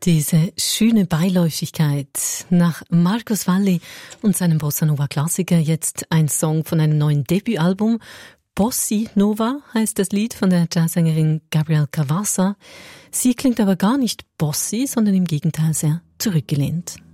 Diese schöne Beiläufigkeit. Nach Marcos Valle und seinem Bossa Nova Klassiker jetzt ein Song von einem neuen Debütalbum. Bossi Nova heißt das Lied von der Jazzsängerin Gabrielle Cavassa. Sie klingt aber gar nicht bossy, sondern im Gegenteil sehr zurückgelehnt.